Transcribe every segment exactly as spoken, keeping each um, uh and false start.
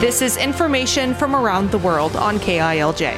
This is information from around the world on K I L J.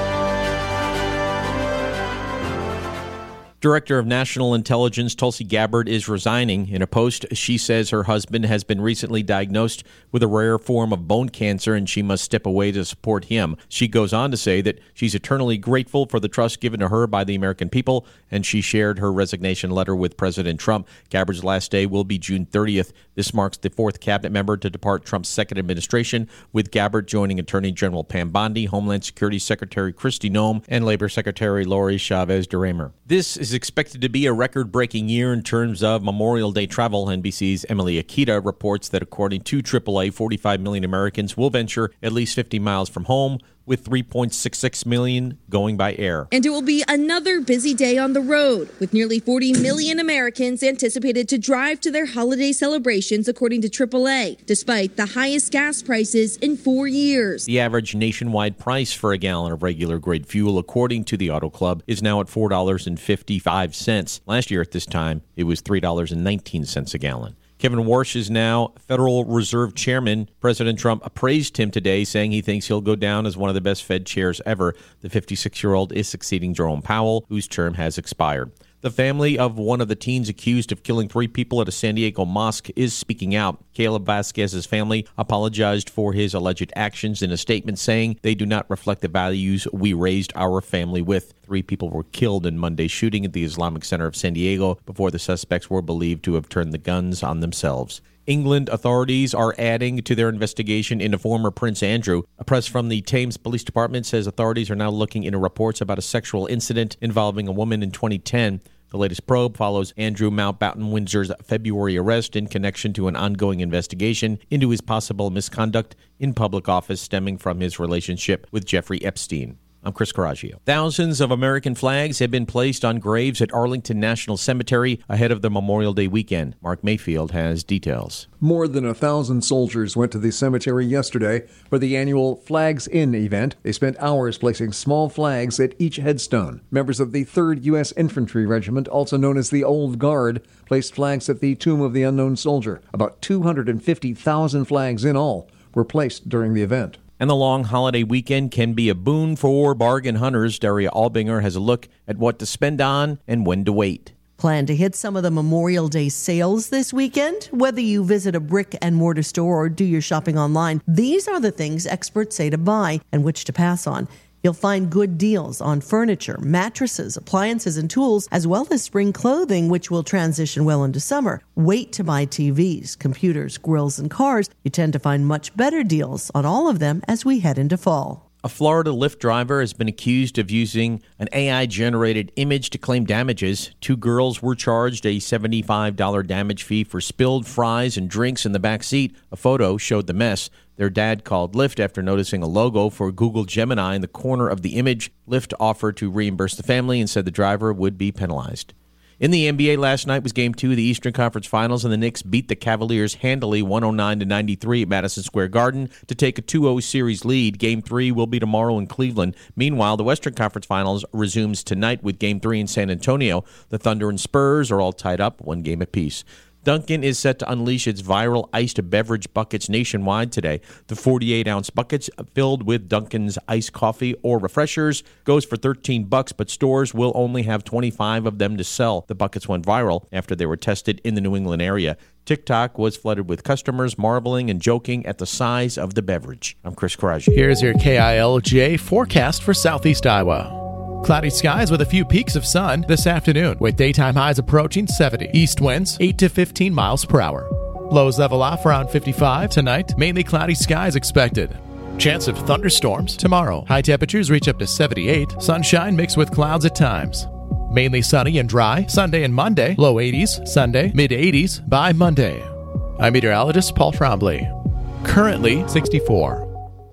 Director of National Intelligence Tulsi Gabbard is resigning. In a post, she says her husband has been recently diagnosed with a rare form of bone cancer and she must step away to support him. She goes on to say that she's eternally grateful for the trust given to her by the American people, and she shared her resignation letter with President Trump. Gabbard's last day will be June thirtieth. This marks the fourth cabinet member to depart Trump's second administration, with Gabbard joining Attorney General Pam Bondi, Homeland Security Secretary Kristi Noem, and Labor Secretary Lori Chavez-DeRemer. This is expected to be a record-breaking year in terms of Memorial Day travel. N B C's Emily Akita reports that according to triple A, forty-five million Americans will venture at least fifty miles from home, with three point six six million going by air. And it will be another busy day on the road, with nearly forty million Americans anticipated to drive to their holiday celebrations, according to triple A, despite the highest gas prices in four years. The average nationwide price for a gallon of regular grade fuel, according to the Auto Club, is now at four dollars and fifty-five cents. Last year at this time, it was three dollars and nineteen cents a gallon. Kevin Warsh is now Federal Reserve Chairman. President Trump praised him today, saying he thinks he'll go down as one of the best Fed chairs ever. The fifty-six-year-old is succeeding Jerome Powell, whose term has expired. The family of one of the teens accused of killing three people at a San Diego mosque is speaking out. Caleb Vasquez's family apologized for his alleged actions in a statement, saying they do not reflect the values we raised our family with. Three people were killed in Monday's shooting at the Islamic Center of San Diego before the suspects were believed to have turned the guns on themselves. England authorities are adding to their investigation into former Prince Andrew. A press from the Thames Police Department says authorities are now looking into reports about a sexual incident involving a woman in twenty ten. The latest probe follows Andrew Mountbatten Windsor's February arrest in connection to an ongoing investigation into his possible misconduct in public office stemming from his relationship with Jeffrey Epstein. I'm Chris Coraggio. Thousands of American flags have been placed on graves at Arlington National Cemetery ahead of the Memorial Day weekend. Mark Mayfield has details. More than a thousand soldiers went to the cemetery yesterday for the annual Flags In event. They spent hours placing small flags at each headstone. Members of the third U S Infantry Regiment, also known as the Old Guard, placed flags at the Tomb of the Unknown Soldier. About two hundred fifty thousand flags in all were placed during the event. And the long holiday weekend can be a boon for bargain hunters. Daria Albinger has a look at what to spend on and when to wait. Plan to hit some of the Memorial Day sales this weekend? Whether you visit a brick and mortar store or do your shopping online, these are the things experts say to buy and which to pass on. You'll find good deals on furniture, mattresses, appliances, and tools, as well as spring clothing, which will transition well into summer. Wait to buy T Vs, computers, grills, and cars. You tend to find much better deals on all of them as we head into fall. A Florida Lyft driver has been accused of using an A I-generated image to claim damages. Two girls were charged a seventy-five dollars damage fee for spilled fries and drinks in the back seat. A photo showed the mess. Their dad called Lyft after noticing a logo for Google Gemini in the corner of the image. Lyft offered to reimburse the family and said the driver would be penalized. In the N B A last night was Game two of the Eastern Conference Finals, and the Knicks beat the Cavaliers handily one oh nine to ninety-three at Madison Square Garden to take a two oh series lead. Game three will be tomorrow in Cleveland. Meanwhile, the Western Conference Finals resumes tonight with Game three in San Antonio. The Thunder and Spurs are all tied up, one game apiece. Dunkin' is set to unleash its viral iced beverage buckets nationwide today. The forty-eight ounce buckets filled with Dunkin's iced coffee or refreshers goes for thirteen bucks, but stores will only have twenty-five of them to sell. The buckets went viral after they were tested in the New England area. TikTok was flooded with customers marveling and joking at the size of the beverage. I'm Chris Coraggio. Here's your K I L J forecast for Southeast Iowa. Cloudy skies with a few peaks of sun this afternoon, with daytime highs approaching seventy. East winds eight to fifteen miles per hour. Lows level off around fifty-five. Tonight, mainly cloudy skies expected. Chance of thunderstorms tomorrow. High temperatures reach up to seventy-eight. Sunshine mixed with clouds at times. Mainly sunny and dry. Sunday and Monday, low eighties. Sunday, mid eighties by Monday. I'm meteorologist Paul Trombley. Currently sixty-four.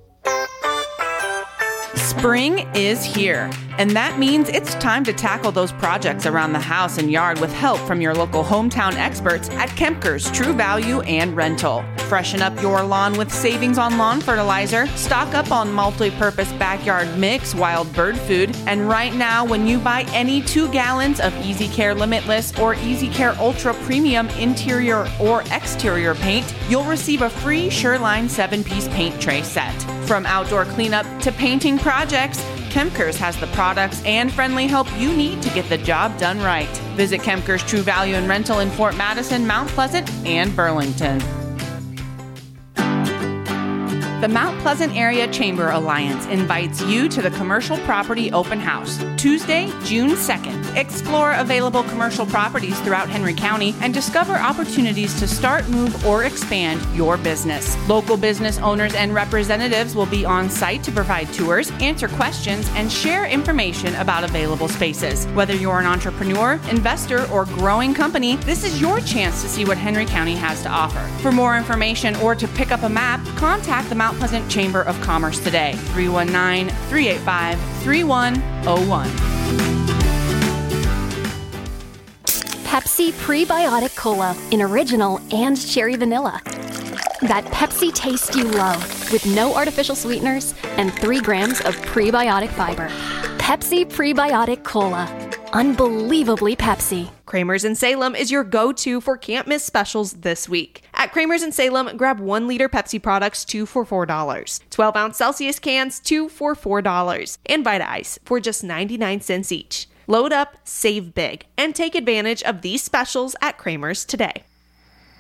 Spring is here, and that means it's time to tackle those projects around the house and yard with help from your local hometown experts at Kempker's True Value and Rental. Freshen up your lawn with savings on lawn fertilizer. Stock up on multi-purpose backyard mix, wild bird food. And right now, when you buy any two gallons of Easy Care Limitless or Easy Care Ultra Premium interior or exterior paint, you'll receive a free Shoreline seven-piece paint tray set. From outdoor cleanup to painting projects, Kemkers has the products and friendly help you need to get the job done right. Visit Kemkers True Value and Rental in Fort Madison, Mount Pleasant, and Burlington. The Mount Pleasant Area Chamber Alliance invites you to the Commercial Property Open House, Tuesday, June second. Explore available commercial properties throughout Henry County and discover opportunities to start, move, or expand your business. Local business owners and representatives will be on site to provide tours, answer questions, and share information about available spaces. Whether you're an entrepreneur, investor, or growing company, this is your chance to see what Henry County has to offer. For more information or to pick up a map, contact the Mount Pleasant Chamber of Commerce today, three one nine, three eight five, three one zero one. Pepsi Prebiotic Cola in original and cherry vanilla. That Pepsi taste you love with no artificial sweeteners and three grams of prebiotic fiber. Pepsi Prebiotic Cola. Unbelievably Pepsi. Kramer's in Salem is your go-to for can't miss specials this week. At Kramer's in Salem, grab one liter Pepsi products, two for four dollars. twelve ounce Celsius cans, two for four dollars. And Vita Ice for just ninety-nine cents each. Load up, save big, and take advantage of these specials at Kramer's today.